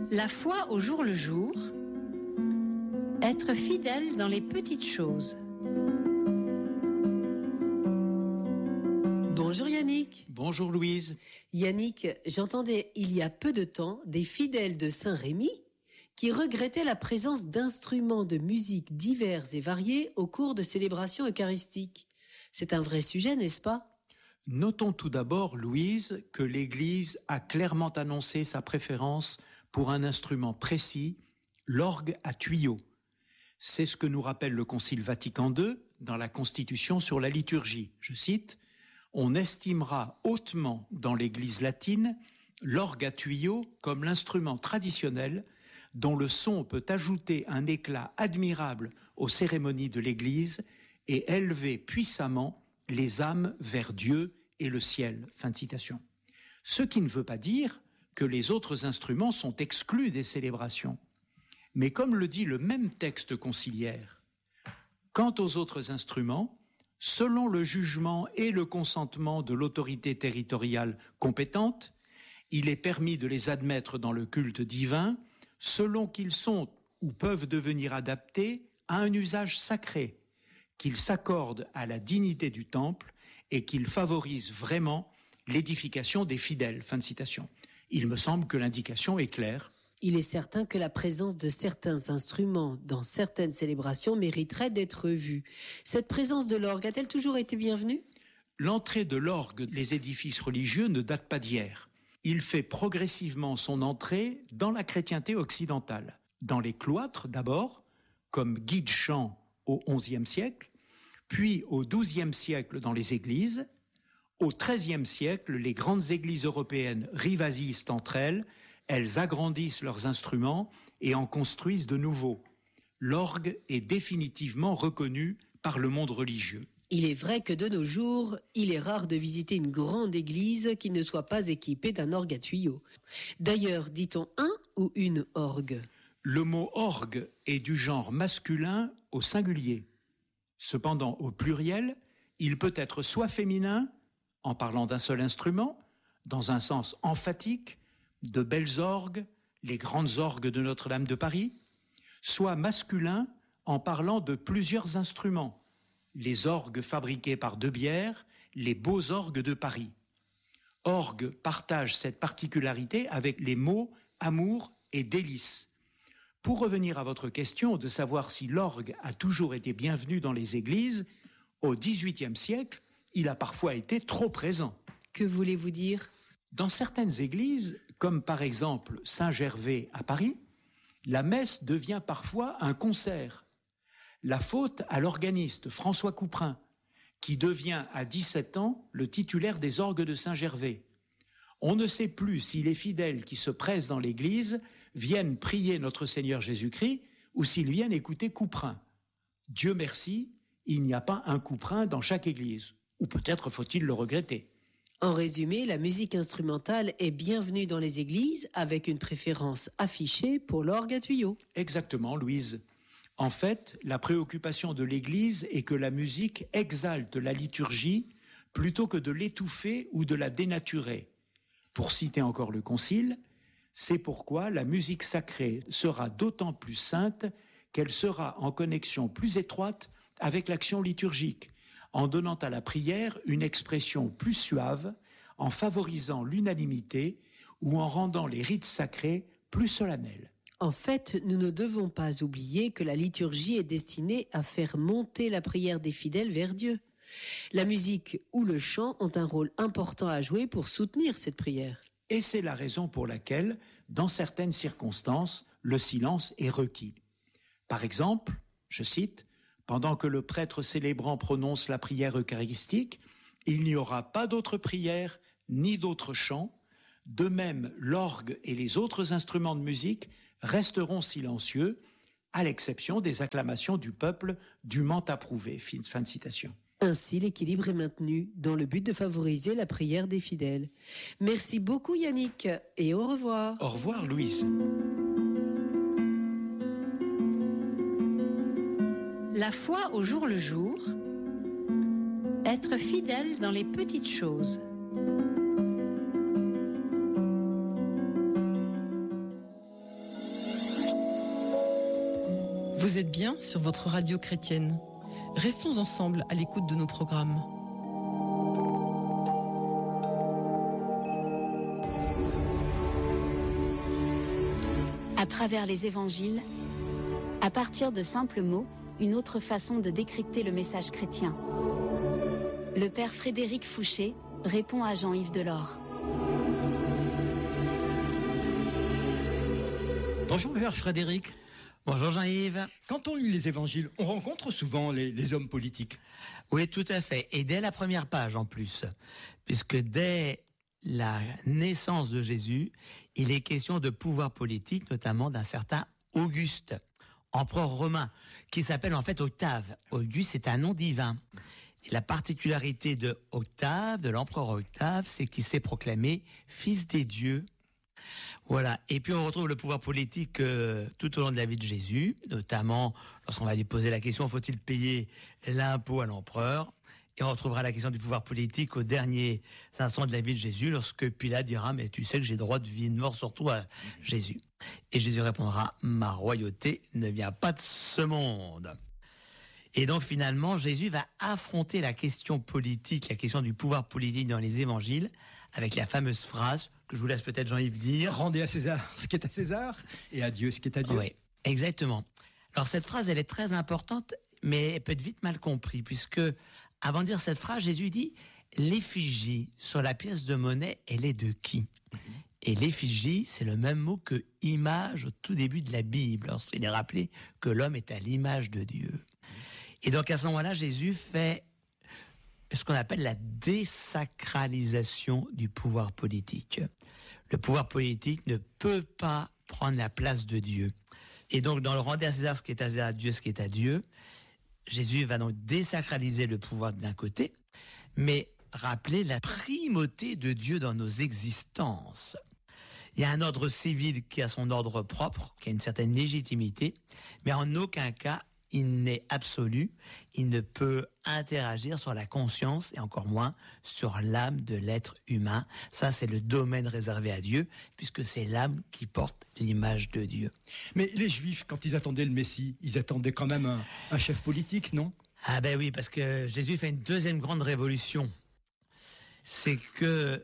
La foi au jour le jour, être fidèle dans les petites choses. Bonjour Yannick. Bonjour Louise. Yannick, j'entendais il y a peu de temps des fidèles de Saint-Rémy qui regrettaient la présence d'instruments de musique divers et variés au cours de célébrations eucharistiques. C'est un vrai sujet, n'est-ce pas ? Notons tout d'abord, Louise, que l'Église a clairement annoncé sa préférence pour un instrument précis, l'orgue à tuyaux. C'est ce que nous rappelle le Concile Vatican II dans la Constitution sur la liturgie. Je cite, « On estimera hautement dans l'Église latine l'orgue à tuyaux comme l'instrument traditionnel dont le son peut ajouter un éclat admirable aux cérémonies de l'Église et élever puissamment les âmes vers Dieu et le ciel. » Fin de citation. Ce qui ne veut pas dire que les autres instruments sont exclus des célébrations. Mais comme le dit le même texte conciliaire, quant aux autres instruments, selon le jugement et le consentement de l'autorité territoriale compétente, il est permis de les admettre dans le culte divin selon qu'ils sont ou peuvent devenir adaptés à un usage sacré, qu'ils s'accordent à la dignité du temple et qu'ils favorisent vraiment l'édification des fidèles. Fin de citation. Il me semble que l'indication est claire. Il est certain que la présence de certains instruments dans certaines célébrations mériterait d'être vue. Cette présence de l'orgue a-t-elle toujours été bienvenue ? L'entrée de l'orgue des édifices religieux ne date pas d'hier. Il fait progressivement son entrée dans la chrétienté occidentale. Dans les cloîtres d'abord, comme guide-chant au XIe siècle, puis au XIIe siècle dans les églises. Au XIIIe siècle, les grandes églises européennes rivalisent entre elles, elles agrandissent leurs instruments et en construisent de nouveaux. L'orgue est définitivement reconnu par le monde religieux. Il est vrai que de nos jours, il est rare de visiter une grande église qui ne soit pas équipée d'un orgue à tuyaux. D'ailleurs, dit-on un ou une orgue ? Le mot orgue est du genre masculin au singulier. Cependant, au pluriel, il peut être soit féminin, en parlant d'un seul instrument, dans un sens emphatique, de belles orgues, les grandes orgues de Notre-Dame de Paris, soit masculin, en parlant de plusieurs instruments, les orgues fabriqués par De Bière, les beaux orgues de Paris. Orgue partage cette particularité avec les mots amour et délice. Pour revenir à votre question de savoir si l'orgue a toujours été bienvenu dans les églises, au XVIIIe siècle, il a parfois été trop présent. Que voulez-vous dire ? Dans certaines églises, comme par exemple Saint-Gervais à Paris, la messe devient parfois un concert. La faute à l'organiste François Couperin, qui devient à 17 ans le titulaire des orgues de Saint-Gervais. On ne sait plus si les fidèles qui se pressent dans l'église viennent prier notre Seigneur Jésus-Christ ou s'ils viennent écouter Couperin. Dieu merci, il n'y a pas un Couperin dans chaque église. Ou peut-être faut-il le regretter. En résumé, la musique instrumentale est bienvenue dans les églises avec une préférence affichée pour l'orgue à tuyaux. Exactement, Louise. En fait, la préoccupation de l'Église est que la musique exalte la liturgie plutôt que de l'étouffer ou de la dénaturer. Pour citer encore le Concile, c'est pourquoi la musique sacrée sera d'autant plus sainte qu'elle sera en connexion plus étroite avec l'action liturgique, en donnant à la prière une expression plus suave, en favorisant l'unanimité ou en rendant les rites sacrés plus solennels. En fait, nous ne devons pas oublier que la liturgie est destinée à faire monter la prière des fidèles vers Dieu. La musique ou le chant ont un rôle important à jouer pour soutenir cette prière. Et c'est la raison pour laquelle, dans certaines circonstances, le silence est requis. Par exemple, je cite, « Pendant que le prêtre célébrant prononce la prière eucharistique, il n'y aura pas d'autre prière ni d'autre chant. De même, l'orgue et les autres instruments de musique resteront silencieux, à l'exception des acclamations du peuple dûment approuvées. » Fin de citation. Ainsi, l'équilibre est maintenu dans le but de favoriser la prière des fidèles. Merci beaucoup Yannick et au revoir. Au revoir Louise. La foi au jour le jour, être fidèle dans les petites choses. « 」 « 」 « 」 « 」 « 」 « 」 « 」 « 」 « 」 « 」 « 」 « 」 « 」 « 」 « 」 « 」 « 」 « 」 « 」 « 」 « 」 « 」 « 」 « 」 « 」 « 」 « 」 « 」 « 」 « 」 « Vous êtes bien sur votre radio chrétienne. Restons ensemble à l'écoute de nos programmes. À travers les évangiles, à partir de simples mots, une autre façon de décrypter le message chrétien. Le père Frédéric Fouché répond à Jean-Yves Delors. Bonjour père Frédéric. Bonjour Jean-Yves. Quand on lit les évangiles, on rencontre souvent les hommes politiques. Oui, tout à fait. Et dès la première page en plus. Puisque dès la naissance de Jésus, il est question de pouvoir politique, notamment d'un certain Auguste, empereur romain, qui s'appelle en fait Octave. Auguste, c'est un nom divin. Et la particularité de Octave, de l'empereur Octave, c'est qu'il s'est proclamé fils des dieux. Voilà. Et puis on retrouve le pouvoir politique tout au long de la vie de Jésus, notamment lorsqu'on va lui poser la question, faut-il payer l'impôt à l'empereur? Et on retrouvera la question du pouvoir politique au dernier instant de la vie de Jésus, lorsque Pilate dira, mais tu sais que j'ai droit de vie et de mort sur toi, Jésus. Et Jésus répondra, ma royauté ne vient pas de ce monde. Et donc finalement, Jésus va affronter la question politique, la question du pouvoir politique dans les évangiles, avec la fameuse phrase que je vous laisse peut-être Jean-Yves dire. Rendez à César ce qui est à César et à Dieu ce qui est à Dieu. Oui, exactement. Alors cette phrase, elle est très importante, mais elle peut être vite mal comprise, puisque avant de dire cette phrase, Jésus dit « L'effigie sur la pièce de monnaie, elle est de qui ?» Et l'effigie, c'est le même mot que « image » au tout début de la Bible. Alors, il est rappelé que l'homme est à l'image de Dieu. Et donc à ce moment-là, Jésus fait ce qu'on appelle la désacralisation du pouvoir politique. Le pouvoir politique ne peut pas prendre la place de Dieu. Et donc dans le rendez à César ce qui est à César, à Dieu ce qui est à Dieu, Jésus va donc désacraliser le pouvoir d'un côté, mais rappeler la primauté de Dieu dans nos existences. Il y a un ordre civil qui a son ordre propre, qui a une certaine légitimité, mais en aucun cas il n'est absolu, il ne peut interagir sur la conscience et encore moins sur l'âme de l'être humain. Ça, c'est le domaine réservé à Dieu, puisque c'est l'âme qui porte l'image de Dieu. Mais les Juifs, quand ils attendaient le Messie, ils attendaient quand même un chef politique, non? Ah ben oui, parce que Jésus fait une deuxième grande révolution. C'est que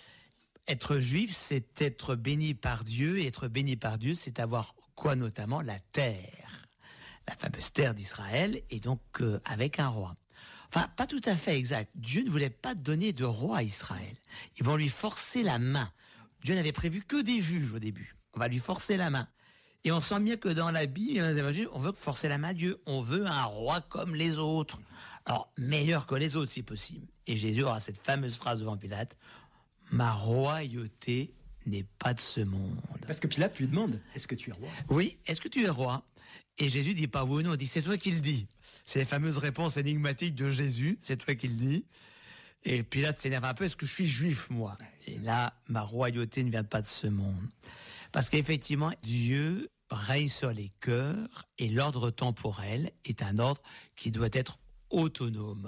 être juif, c'est être béni par Dieu, et être béni par Dieu, c'est avoir quoi notamment? La terre. La fameuse terre d'Israël, et donc avec un roi. Enfin, pas tout à fait exact. Dieu ne voulait pas donner de roi à Israël. Ils vont lui forcer la main. Dieu n'avait prévu que des juges au début. On va lui forcer la main. Et on sent bien que dans la Bible, on veut forcer la main à Dieu. On veut un roi comme les autres. Alors, meilleur que les autres si possible. Et Jésus aura cette fameuse phrase devant Pilate, « Ma royauté n'est pas de ce monde. » Parce que Pilate lui demande, est-ce que tu es roi? Oui, est-ce que tu es roi? Et Jésus dit pas oui ou non, il dit c'est toi qui le dis. C'est les fameuses réponses énigmatiques de Jésus, c'est toi qui le dis. Et Pilate s'énerve un peu, est-ce que je suis juif moi? Et là, ma royauté ne vient pas de ce monde. Parce qu'effectivement, Dieu règne sur les cœurs et l'ordre temporel est un ordre qui doit être autonome.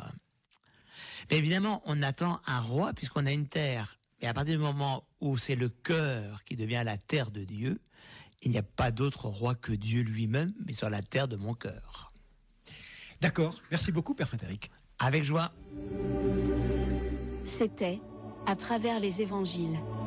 Mais évidemment, on attend un roi puisqu'on a une terre. Mais à partir du moment où c'est le cœur qui devient la terre de Dieu, il n'y a pas d'autre roi que Dieu lui-même, mais sur la terre de mon cœur. D'accord. Merci beaucoup, Père Frédéric. Avec joie. C'était À travers les évangiles.